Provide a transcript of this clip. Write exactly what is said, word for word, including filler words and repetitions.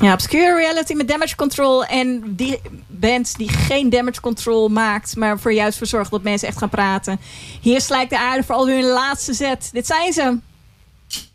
Ja, Obscure Reality met Damage Control. En die band die geen Damage Control maakt, maar voor juist voor zorgt dat mensen echt gaan praten. Hier slijkt de aarde voor al hun laatste zet. Dit zijn ze.